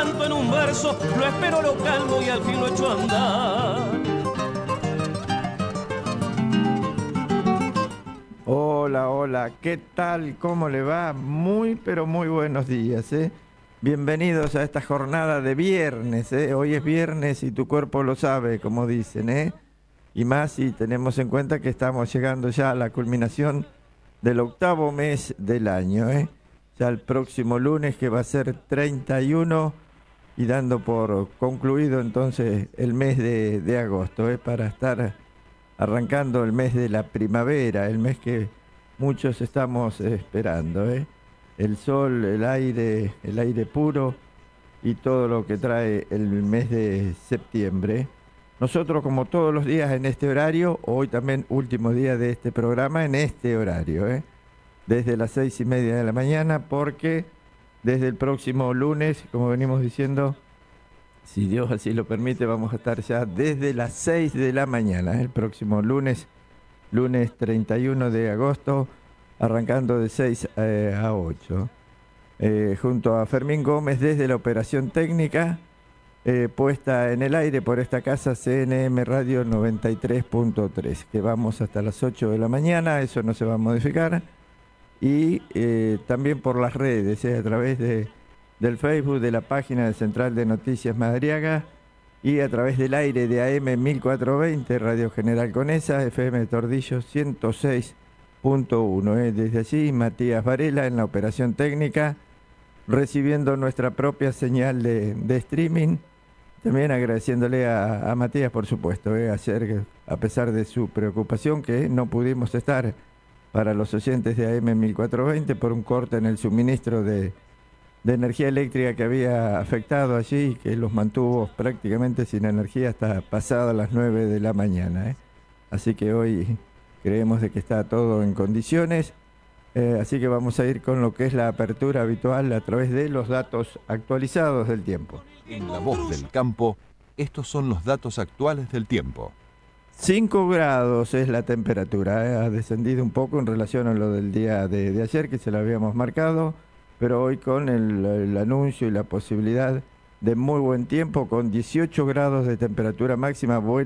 canto en un verso, lo espero, lo calmo y al fin lo echo a andar. Hola, hola, ¿qué tal? ¿Cómo le va? Muy, pero muy buenos días, ¿eh? Bienvenidos a esta jornada de viernes, ¿eh? Hoy es viernes y tu cuerpo lo sabe, como dicen, ¿eh? Y más si tenemos en cuenta que estamos llegando ya a la culminación del octavo mes del año, ¿eh? Ya el próximo lunes, que va a ser 31, y dando por concluido entonces el mes de agosto, ¿eh? Para estar arrancando el mes de la primavera, el mes que muchos estamos esperando, ¿eh? El sol, el aire puro y todo lo que trae el mes de septiembre. Nosotros, como todos los días en este horario, hoy también último día de este programa en este horario, ¿eh? Desde las 6:30 de la mañana, porque desde el próximo lunes, como venimos diciendo, si Dios así lo permite, vamos a estar ya desde las 6 de la mañana, ¿eh? El próximo lunes 31 de agosto, arrancando de 6 a 8. Junto a Fermín Gómez desde la operación técnica, puesta en el aire por esta casa CNM Radio 93.3, que vamos hasta las 8 de la mañana, eso no se va a modificar, y también por las redes, a través del Facebook, de la página de Central de Noticias Madariaga, y a través del aire de AM 1420, Radio General Conesa, FM Tordillo 106.1. Desde allí, Matías Varela en la operación técnica, recibiendo nuestra propia señal de streaming. También agradeciéndole a Matías, por supuesto, ayer, a pesar de su preocupación, que no pudimos estar para los oyentes de AM 1420 por un corte en el suministro de energía eléctrica que había afectado allí, que los mantuvo prácticamente sin energía hasta pasadas las 9 de la mañana. Así que hoy creemos de que está todo en condiciones, así que vamos a ir con lo que es la apertura habitual a través de los datos actualizados del tiempo. En La Voz del Campo, estos son los datos actuales del tiempo. 5 grados es la temperatura, ha descendido un poco en relación a lo del día de ayer, que se lo habíamos marcado, pero hoy con el anuncio y la posibilidad de muy buen tiempo, con 18 grados de temperatura máxima,